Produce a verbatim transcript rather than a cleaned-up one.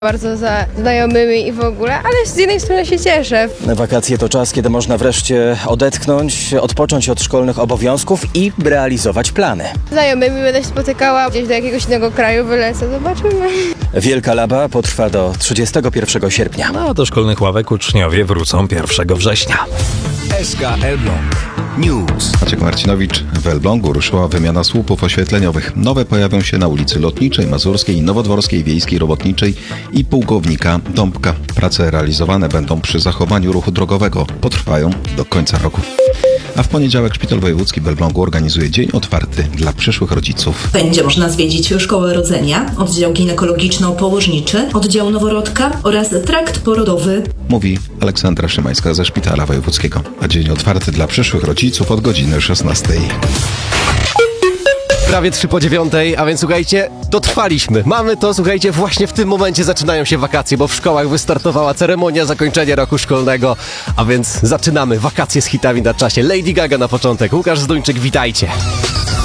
bardzo za znajomymi i w ogóle, ale z jednej strony się cieszę. Wakacje to czas, kiedy można wreszcie odetchnąć, odpocząć od szkolnych obowiązków i realizować plany. Z znajomymi będę się spotykała, gdzieś do jakiegoś innego kraju wylecę, zobaczymy. Wielka Laba potrwa do trzydziestego pierwszego sierpnia. No, do szkolnych ławek uczniowie wrócą pierwszego września. S K Elbląg News. Maciek Marcinowicz. W Elblągu ruszyła wymiana słupów oświetleniowych. Nowe pojawią się na ulicy Lotniczej, Mazurskiej, Nowodworskiej, Wiejskiej, Robotniczej i Pułkownika Dąbka. Prace realizowane będą przy zachowaniu ruchu drogowego. Potrwają do końca roku. A w poniedziałek Szpital Wojewódzki w Elblągu organizuje dzień otwarty dla przyszłych rodziców. Będzie można zwiedzić szkołę rodzenia, oddział ginekologiczno-położniczy, oddział noworodka oraz trakt porodowy. Mówi Aleksandra Szymańska ze Szpitala Wojewódzkiego. A dzień otwarty dla przyszłych rodziców od godziny szesnastej. Prawie trzy po dziewiątej, a więc słuchajcie, dotrwaliśmy. Mamy to, słuchajcie, właśnie w tym momencie zaczynają się wakacje, bo w szkołach wystartowała ceremonia zakończenia roku szkolnego, a więc zaczynamy wakacje z hitami na czasie. Lady Gaga na początek, Łukasz Zduńczyk, witajcie.